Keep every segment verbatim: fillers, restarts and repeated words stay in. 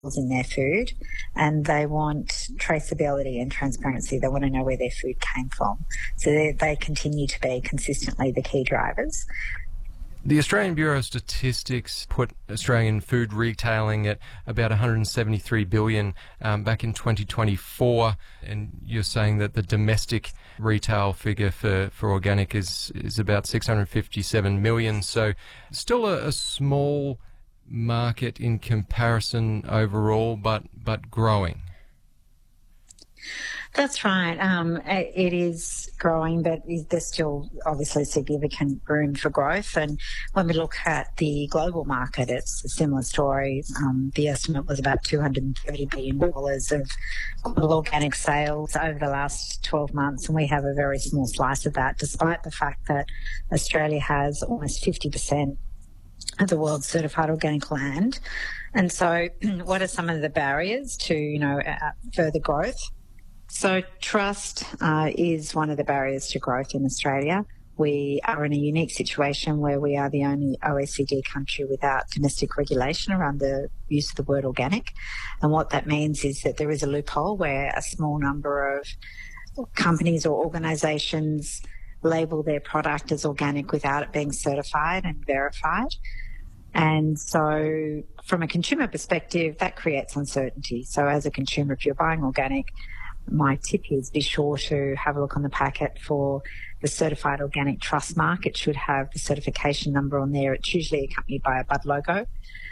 in their food, and they want traceability and transparency. They want to know where their food came from. So they, they continue to be consistently the key drivers. The Australian Bureau of Statistics put Australian food retailing at about one hundred seventy-three billion dollars um, back in twenty twenty-four, and you're saying that the domestic retail figure for, for organic is, is about six hundred fifty-seven million dollars. So still a, a small market in comparison overall, but but growing. That's right. Um, it is growing, but there's still obviously significant room for growth. And when we look at the global market, it's a similar story. Um, the estimate was about two hundred thirty billion dollars of global organic sales over the last twelve months, and we have a very small slice of that, despite the fact that Australia has almost fifty percent of the world's certified organic land. And so what are some of the barriers to, you know, uh, further growth? So trust uh, is one of the barriers to growth in Australia. We are in a unique situation where we are the only O E C D country without domestic regulation around the use of the word organic. And what that means is that there is a loophole where a small number of companies or organisations label their product as organic without it being certified and verified. And so from a consumer perspective, that creates uncertainty. So as a consumer, if you're buying organic, my tip is be sure to have a look on the packet for the Certified Organic Trust mark. It should have the certification number on there. It's usually accompanied by a bud logo.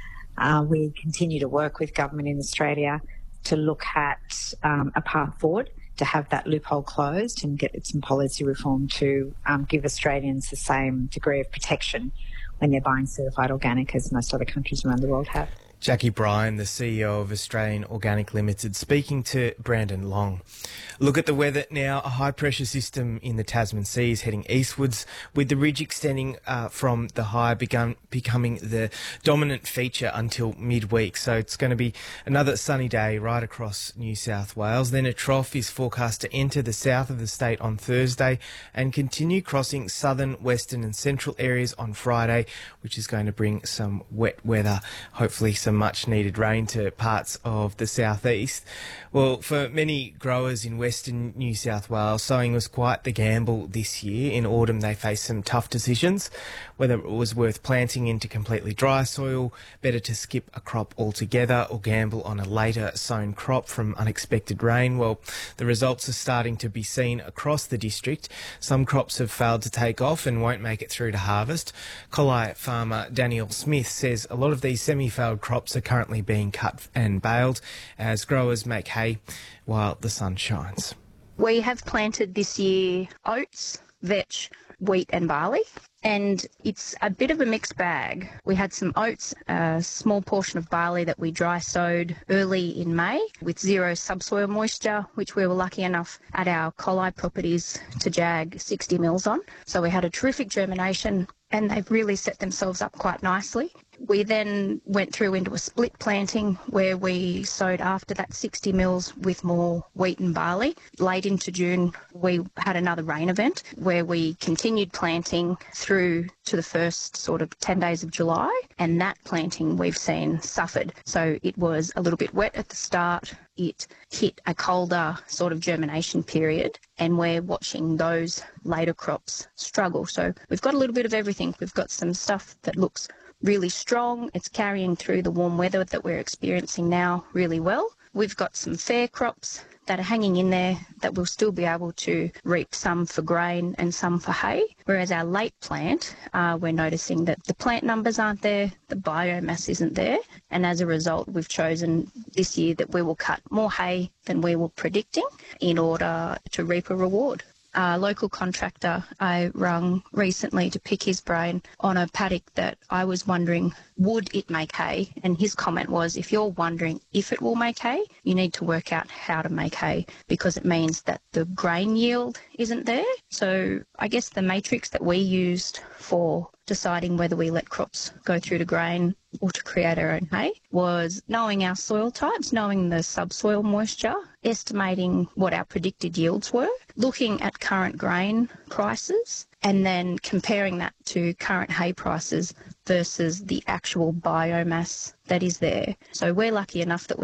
Uh, we continue to work with government in Australia to look at um, a path forward to have that loophole closed and get some policy reform to um, give Australians the same degree of protection when they're buying certified organic as most other countries around the world have. Jackie Bryan, the C E O of Australian Organic Limited, speaking to Brandon Long. Look at the weather now. A high-pressure system in the Tasman Sea is heading eastwards, with the ridge extending uh, from the high begun, becoming the dominant feature until midweek. So it's going to be another sunny day right across New South Wales. Then a trough is forecast to enter the south of the state on Thursday and continue crossing southern, western and central areas on Friday, which is going to bring some wet weather, hopefully some much needed rain to parts of the southeast. Well, for many growers in western New South Wales, sowing was quite the gamble this year. In autumn, they faced some tough decisions, whether it was worth planting into completely dry soil, better to skip a crop altogether, or gamble on a later sown crop from unexpected rain. Well, the results are starting to be seen across the district. Some crops have failed to take off and won't make it through to harvest. Collie farmer Daniel Smith says a lot of these semi-failed crops are currently being cut and baled as growers make hay while the sun shines. We have planted this year oats, vetch, wheat and barley, and it's a bit of a mixed bag. We had some oats, a small portion of barley that we dry sowed early in May with zero subsoil moisture, which we were lucky enough at our Collie properties to jag sixty mils on. So we had a terrific germination and they've really set themselves up quite nicely. We then went through into a split planting where we sowed after that sixty mils with more wheat and barley. Late into June, we had another rain event where we continued planting through to the first sort of ten days of July, and that planting we've seen suffered. So it was a little bit wet at the start. It hit a colder sort of germination period, and we're watching those later crops struggle. So we've got a little bit of everything. We've got some stuff that looks really strong. It's carrying through the warm weather that we're experiencing now really well. We've got some fair crops that are hanging in there that will still be able to reap some for grain and some for hay. Whereas our late plant, uh, we're noticing that the plant numbers aren't there, the biomass isn't there, and as a result we've chosen this year that we will cut more hay than we were predicting in order to reap a reward. A local contractor I rung recently to pick his brain on a paddock that I was wondering, would it make hay? And his comment was, if you're wondering if it will make hay, you need to work out how to make hay, because it means that the grain yield isn't there. So I guess the matrix that we used for deciding whether we let crops go through to grain or to create our own hay was knowing our soil types, knowing the subsoil moisture, estimating what our predicted yields were, looking at current grain prices, and then comparing that to current hay prices versus the actual biomass that is there. So we're lucky enough that we